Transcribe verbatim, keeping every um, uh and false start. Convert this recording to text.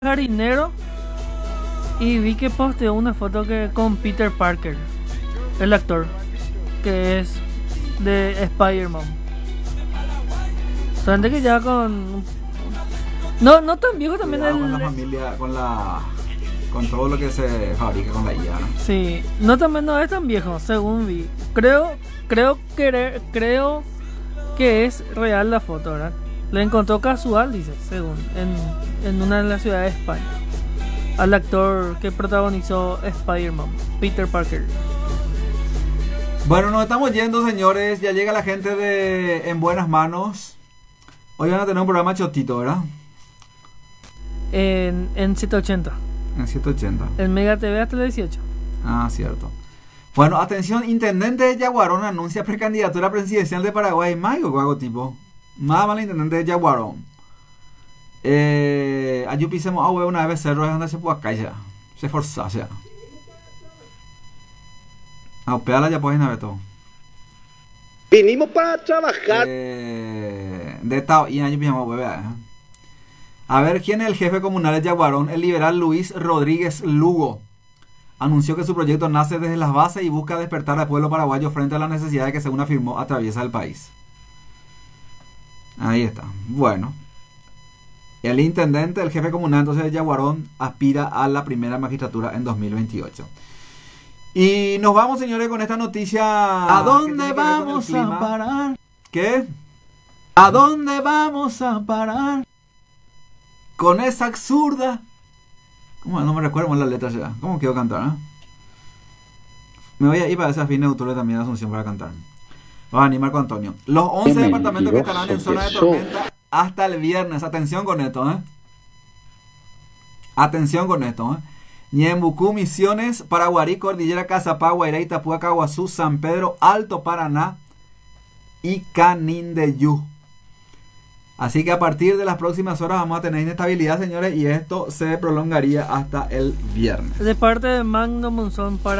jardinero y vi que posteó una foto que con Peter Parker, el actor, que es de Spider-Man. Solamente que ya con... No, no tan viejo también el... Con la familia, con la... Con todo lo que se fabrica con la I A, ¿no? Sí, no también no es tan viejo, según vi. Creo, creo que creo que es real la foto, ¿verdad? Le encontró casual, dice, según, en, en una de las ciudades de España, al actor que protagonizó Spider-Man, Peter Parker. Bueno, nos estamos yendo, señores. Ya llega la gente de En Buenas Manos. Hoy van a tener un programa chotito, ¿verdad? En, en setecientos ochenta. En setecientos ochenta. En Mega T V hasta el dieciocho. Ah, cierto. Bueno, atención, intendente de Yaguarón anuncia precandidatura presidencial de Paraguay. Mayo, algo tipo. Nada más el intendente de Yaguarón. Eh, allí pisemos a una vez cerro donde se puede callar. Se esforza, ya. A peala ya puedes ver todo. Vinimos para trabajar. Eh, de esta y allí pisemos bebé. A ver quién es el jefe comunal de Yaguarón. El liberal Luis Rodríguez Lugo anunció que su proyecto nace desde las bases y busca despertar al pueblo paraguayo frente a la necesidad que, según afirmó, atraviesa el país. Ahí está. Bueno. El intendente, el jefe comunal entonces de Yaguarón, aspira a la primera magistratura en dos mil veintiocho. Y nos vamos, señores, con esta noticia. ¿A dónde vamos a parar? ¿Qué? ¿A dónde vamos a parar? Con esa absurda... ¿Cómo? No me recuerdo la letra ya. ¿Cómo quiero cantar? ¿Eh? Me voy a ir para esa fin de octubre también a Asunción para cantar. Vamos a animar con Antonio. Los once departamentos que estarán en zona de tormenta hasta el viernes. Atención con esto, ¿eh? Atención con esto, ¿eh? Ñembucú, Misiones, Paraguarí, Cordillera, Cazapá, Guairá, Itapúa, Caguazú, San Pedro, Alto Paraná y Canindeyú. Así que a partir de las próximas horas vamos a tener inestabilidad, señores, y esto se prolongaría hasta el viernes. De parte de Magno Monzón para